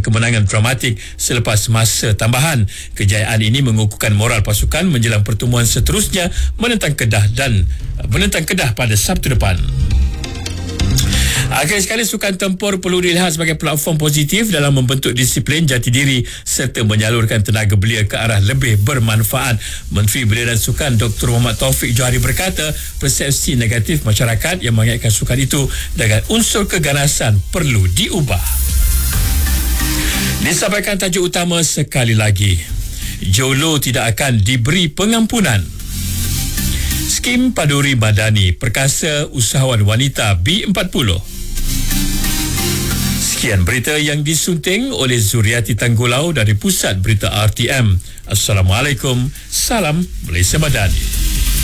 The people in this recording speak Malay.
kemenangan dramatik selepas masa tambahan. Kejayaan ini mengukuhkan moral pasukan menjelang pertemuan seterusnya menentang Kedah pada Sabtu depan. Akhir sekali, sukan tempur perlu dilihat sebagai platform positif dalam membentuk disiplin jati diri serta menyalurkan tenaga belia ke arah lebih bermanfaat. Menteri Belia dan Sukan Dr. Muhammad Taufik Johari berkata, persepsi negatif masyarakat yang mengaitkan sukan itu dengan unsur keganasan perlu diubah. Disampaikan tajuk utama sekali lagi. Jolo tidak akan diberi pengampunan. Skim Paduri Madani perkasa usahawan wanita B40. Sekian berita yang disunting oleh Zuriati Tanggulau dari Pusat Berita RTM. Assalamualaikum. Salam Malaysia Madani.